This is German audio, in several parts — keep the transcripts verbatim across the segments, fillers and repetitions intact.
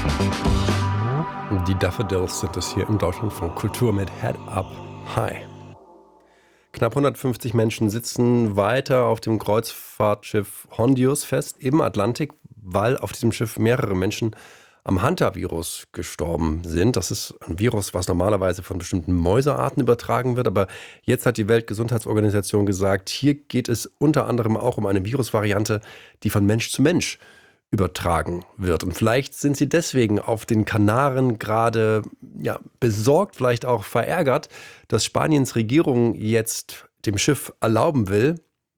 Die Daffodils sind es hier im Deutschlandfunk Kultur mit Head Up High. Knapp hundertfünfzig Menschen sitzen weiter auf dem Kreuzfahrtschiff Hondius fest im Atlantik, weil auf diesem Schiff mehrere Menschen am Hantavirus gestorben sind. Das ist ein Virus, was normalerweise von bestimmten Mäusearten übertragen wird. Aber jetzt hat die Weltgesundheitsorganisation gesagt, hier geht es unter anderem auch um eine Virusvariante, die von Mensch zu Mensch übertragen wird. Und vielleicht sind sie deswegen auf den Kanaren gerade ja, besorgt, vielleicht auch verärgert, dass Spaniens Regierung jetzt dem Schiff erlauben will,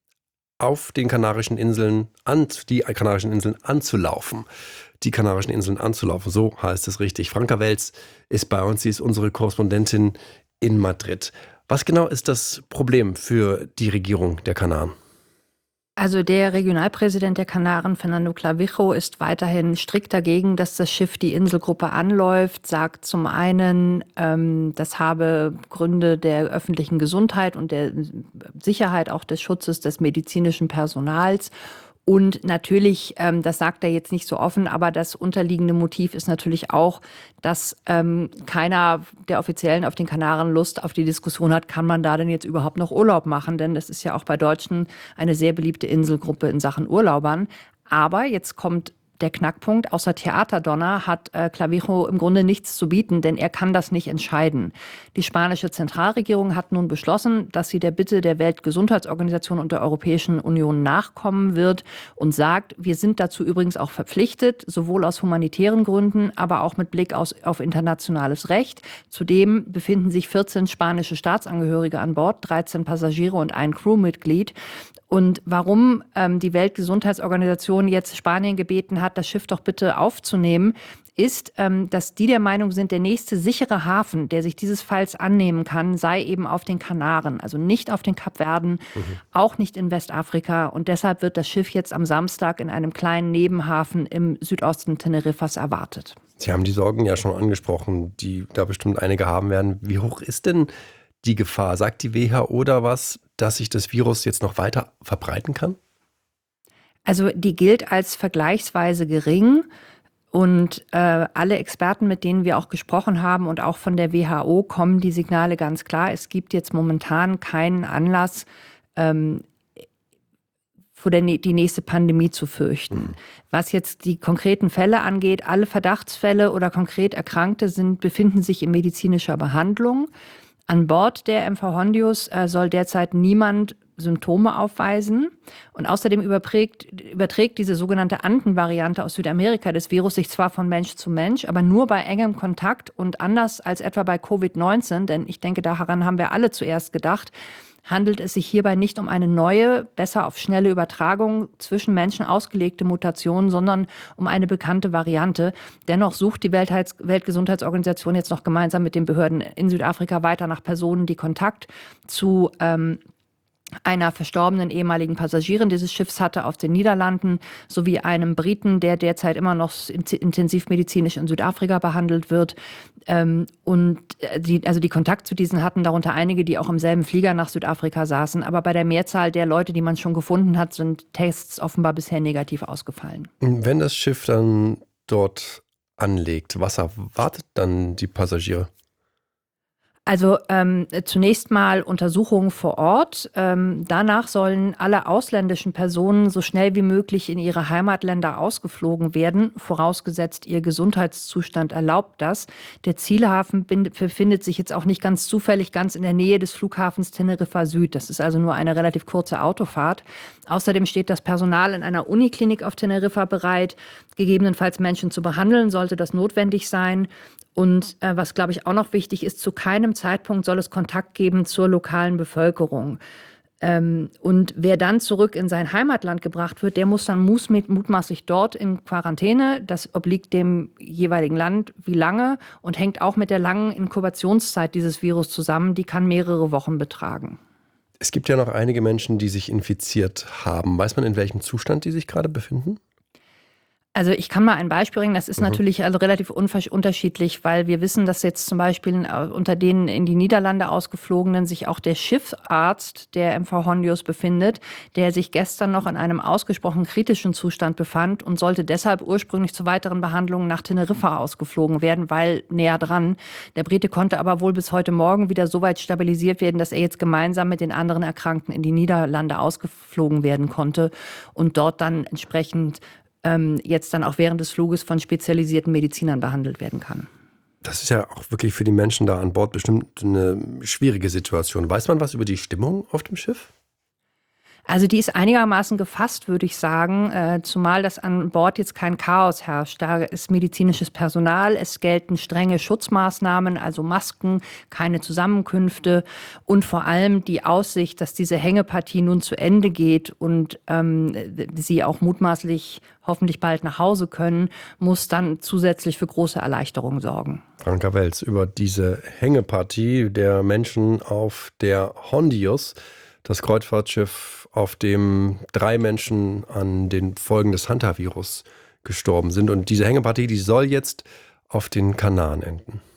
auf den Kanarischen Inseln an, die Kanarischen Inseln anzulaufen. Die Kanarischen Inseln anzulaufen, so heißt es richtig. Franka Welz ist bei uns, sie ist unsere Korrespondentin in Madrid. Was genau ist das Problem für die Regierung der Kanaren? Also der Regionalpräsident der Kanaren, Fernando Clavijo, ist weiterhin strikt dagegen, dass das Schiff die Inselgruppe anläuft, sagt zum einen, ähm, das habe Gründe der öffentlichen Gesundheit und der Sicherheit, auch des Schutzes des medizinischen Personals. Und natürlich, ähm, das sagt er jetzt nicht so offen, aber das unterliegende Motiv ist natürlich auch, dass ähm, keiner der Offiziellen auf den Kanaren Lust auf die Diskussion hat, kann man da denn jetzt überhaupt noch Urlaub machen? Denn das ist ja auch bei Deutschen eine sehr beliebte Inselgruppe in Sachen Urlaubern. Aber jetzt kommt der Knackpunkt, außer Theaterdonner hat äh, Clavijo im Grunde nichts zu bieten, denn er kann das nicht entscheiden. Die spanische Zentralregierung hat nun beschlossen, dass sie der Bitte der Weltgesundheitsorganisation und der Europäischen Union nachkommen wird und sagt, wir sind dazu übrigens auch verpflichtet, sowohl aus humanitären Gründen, aber auch mit Blick aus, auf internationales Recht. Zudem befinden sich vierzehn spanische Staatsangehörige an Bord, dreizehn Passagiere und ein Crewmitglied. Und warum ähm, die Weltgesundheitsorganisation jetzt Spanien gebeten hat, das Schiff doch bitte aufzunehmen, ist, ähm, dass die der Meinung sind, der nächste sichere Hafen, der sich dieses Falls annehmen kann, sei eben auf den Kanaren, also nicht auf den Kapverden, mhm. auch nicht in Westafrika. Und deshalb wird das Schiff jetzt am Samstag in einem kleinen Nebenhafen im Südosten Teneriffas erwartet. Sie haben die Sorgen ja schon angesprochen, die da bestimmt einige haben werden. Wie hoch ist denn die Gefahr? Sagt die W H O da was, dass sich das Virus jetzt noch weiter verbreiten kann? Also die gilt als vergleichsweise gering. Und äh, alle Experten, mit denen wir auch gesprochen haben und auch von der W H O, kommen die Signale ganz klar. Es gibt jetzt momentan keinen Anlass, ähm, vor der, die nächste Pandemie zu fürchten. Mhm. Was jetzt die konkreten Fälle angeht, alle Verdachtsfälle oder konkret Erkrankte sind, befinden sich in medizinischer Behandlung. An Bord der M V Hondius äh, soll derzeit niemand Symptome aufweisen. Und außerdem überträgt, überträgt diese sogenannte Anden-Variante aus Südamerika des Virus sich zwar von Mensch zu Mensch, aber nur bei engem Kontakt und anders als etwa bei Covid neunzehn, denn ich denke, daran haben wir alle zuerst gedacht, handelt es sich hierbei nicht um eine neue, besser auf schnelle Übertragung zwischen Menschen ausgelegte Mutation, sondern um eine bekannte Variante. Dennoch sucht die Weltheits- Weltgesundheitsorganisation jetzt noch gemeinsam mit den Behörden in Südafrika weiter nach Personen, die Kontakt zu ähm, einer verstorbenen ehemaligen Passagierin dieses Schiffs hatte aus den Niederlanden, sowie einem Briten, der derzeit immer noch intensivmedizinisch in Südafrika behandelt wird. Und die, also die Kontakt zu diesen hatten darunter einige, die auch im selben Flieger nach Südafrika saßen. Aber bei der Mehrzahl der Leute, die man schon gefunden hat, sind Tests offenbar bisher negativ ausgefallen. Wenn das Schiff dann dort anlegt, was erwartet dann die Passagiere? Also ähm, zunächst mal Untersuchungen vor Ort. Ähm, danach sollen alle ausländischen Personen so schnell wie möglich in ihre Heimatländer ausgeflogen werden, vorausgesetzt ihr Gesundheitszustand erlaubt das. Der Zielhafen befindet sich jetzt auch nicht ganz zufällig ganz in der Nähe des Flughafens Teneriffa Süd. Das ist also nur eine relativ kurze Autofahrt. Außerdem steht das Personal in einer Uniklinik auf Teneriffa bereit, gegebenenfalls Menschen zu behandeln, sollte das notwendig sein. Und äh, was, glaube ich, auch noch wichtig ist, zu keinem Zeitpunkt soll es Kontakt geben zur lokalen Bevölkerung. Ähm, und wer dann zurück in sein Heimatland gebracht wird, der muss dann muss mit, mutmaßlich dort in Quarantäne. Das obliegt dem jeweiligen Land, wie lange, und hängt auch mit der langen Inkubationszeit dieses Virus zusammen. Die kann mehrere Wochen betragen. Es gibt ja noch einige Menschen, die sich infiziert haben. Weiß man, in welchem Zustand die sich gerade befinden? Also ich kann mal ein Beispiel bringen, das ist Mhm. natürlich also relativ unver- unterschiedlich, weil wir wissen, dass jetzt zum Beispiel äh, unter den in die Niederlande ausgeflogenen sich auch der Schiffsarzt der M V Hondius befindet, der sich gestern noch in einem ausgesprochen kritischen Zustand befand und sollte deshalb ursprünglich zur weiteren Behandlung nach Teneriffa ausgeflogen werden, weil näher dran. Der Brite konnte aber wohl bis heute Morgen wieder so weit stabilisiert werden, dass er jetzt gemeinsam mit den anderen Erkrankten in die Niederlande ausgeflogen werden konnte und dort dann entsprechend ähm, jetzt dann auch während des Fluges von spezialisierten Medizinern behandelt werden kann. Das ist ja auch wirklich für die Menschen da an Bord bestimmt eine schwierige Situation. Weiß man was über die Stimmung auf dem Schiff? Also die ist einigermaßen gefasst, würde ich sagen, äh, zumal das an Bord jetzt kein Chaos herrscht. Da ist medizinisches Personal, es gelten strenge Schutzmaßnahmen, also Masken, keine Zusammenkünfte und vor allem die Aussicht, dass diese Hängepartie nun zu Ende geht und ähm, sie auch mutmaßlich hoffentlich bald nach Hause können, muss dann zusätzlich für große Erleichterung sorgen. Franka Welz über diese Hängepartie der Menschen auf der Hondius, das Kreuzfahrtschiff, auf dem drei Menschen an den Folgen des Hantavirus gestorben sind. Und diese Hängepartie, die soll jetzt auf den Kanaren enden.